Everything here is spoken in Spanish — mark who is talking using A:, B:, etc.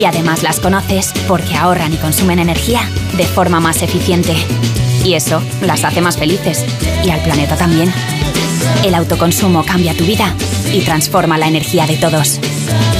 A: Y además las conoces porque ahorran y consumen energía de forma más eficiente. Y eso las hace más felices. Y al planeta también. El autoconsumo cambia tu vida y transforma la energía de todos.